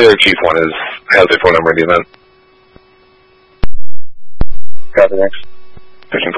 other chief one has a phone number in the event. Copy, next.